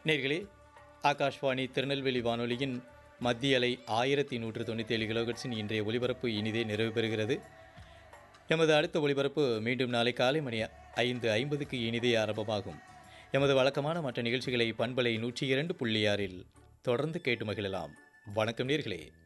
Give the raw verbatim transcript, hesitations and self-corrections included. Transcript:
நேர்களே, ஆகாஷ்வாணி திருநெல்வேலி வானொலியின் மத்திய அலை ஆயிரத்தி நூற்று தொண்ணூற்றி ஏழு கிலோகட்ஸின் இன்றைய ஒலிபரப்பு இனிதே நிறைவு பெறுகிறது. எமது அடுத்த ஒலிபரப்பு மீண்டும் நாளை காலை மணி ஐந்து ஐம்பதுக்கு இனிதே ஆரம்பமாகும். எமது வழக்கமான மற்ற நிகழ்ச்சிகளை பண்பலை நூற்றி இரண்டு புள்ளி ஆறில் தொடர்ந்து கேட்டு மகிழலாம். வணக்கம் நேர்களே.